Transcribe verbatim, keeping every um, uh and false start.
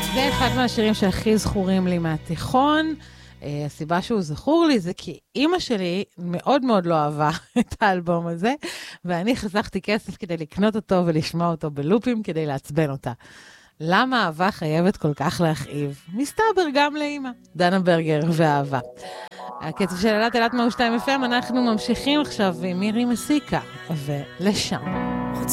זה אחד מהשירים שהכי זכורים לי מהתיכון. הסיבה שהוא זכור לי זה כי אמא שלי מאוד מאוד לא אהבה את האלבום הזה, ואני חסכתי כסף כדי לקנות אותו ולשמוע אותו בלופים כדי לעצבן אותה. למה אהבה חייבת כל כך להכאיב? מסתבר גם לאמא. דנה ברגר ואהבה. הקצב של אלת אלת מאו שתיים אף אם, אנחנו ממשיכים עכשיו עם מירי מסיקה ולשם.